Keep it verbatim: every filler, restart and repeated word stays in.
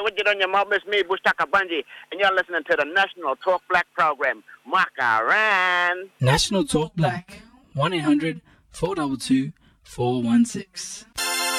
what you on your mouth? It's me, Bushtaka Bunji, and you're listening to the National Talk Black program. Makaran. National Talk Black. one eight hundred four two two four one six.